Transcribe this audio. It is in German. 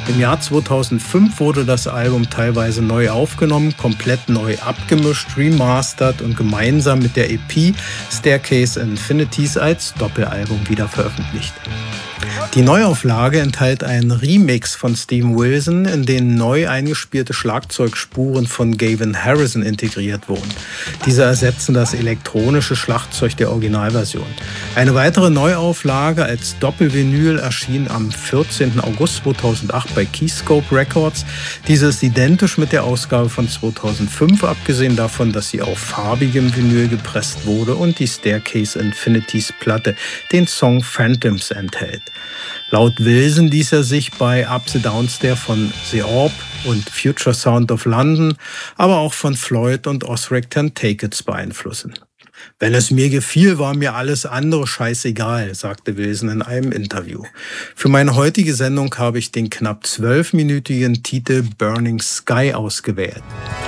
Im Jahr 2005 wurde das Album teilweise neu aufgenommen, komplett neu abgemischt, remastert und gemeinsam mit der EP Staircase Infinities als Doppelalbum wieder veröffentlicht. Die Neuauflage enthält einen Remix von Steven Wilson, in den neu eingespielte Schlagzeugspuren von Gavin Harrison integriert wurden. Diese ersetzen das elektronische Schlagzeug der Originalversion. Eine weitere Neuauflage als Doppelvinyl erschien am 14. August 2008 bei Keyscope Records. Diese ist identisch mit der Ausgabe von 2005, abgesehen davon, dass sie auf farbigem Vinyl gepresst wurde und die Staircase Infinities Platte den Song Phantoms enthält. Laut Wilson ließ er sich bei Up the Downstairs von The Orb und Future Sound of London, aber auch von Floyd und Ozric Tentacles beeinflussen. Wenn es mir gefiel, war mir alles andere scheißegal, sagte Wilson in einem Interview. Für meine heutige Sendung habe ich den knapp 12-minütigen Titel Burning Sky ausgewählt.